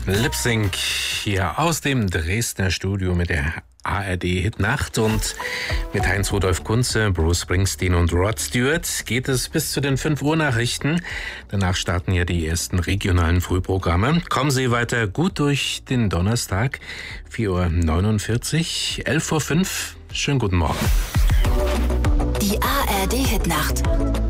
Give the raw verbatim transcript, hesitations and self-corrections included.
Lip Sync hier aus dem Dresdner Studio mit der A R D-Hitnacht und mit Heinz-Rudolf Kunze, Bruce Springsteen und Rod Stewart geht es bis zu den fünf Uhr Nachrichten. Danach starten ja die ersten regionalen Frühprogramme. Kommen Sie weiter gut durch den Donnerstag, vier Uhr neunundvierzig, elf Uhr fünf. Schönen guten Morgen. Die A R D-Hitnacht.